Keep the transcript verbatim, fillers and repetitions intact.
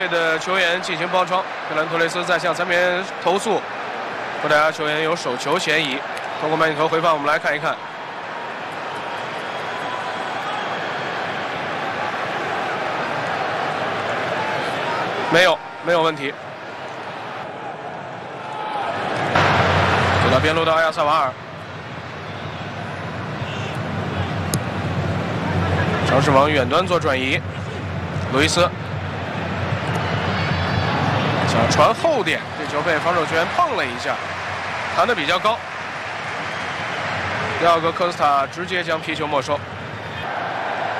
队的球员进行包抄，格兰托雷斯在向三边投诉，葡萄牙球员有手球嫌疑。通过慢镜头回放，我们来看一看。没有，没有问题。走到边路的阿亚萨瓦尔，尝试往远端做转移，路易斯。 想传后点，这球被防守球员碰了一下，弹得比较高。第二个科斯塔直接将皮球没收。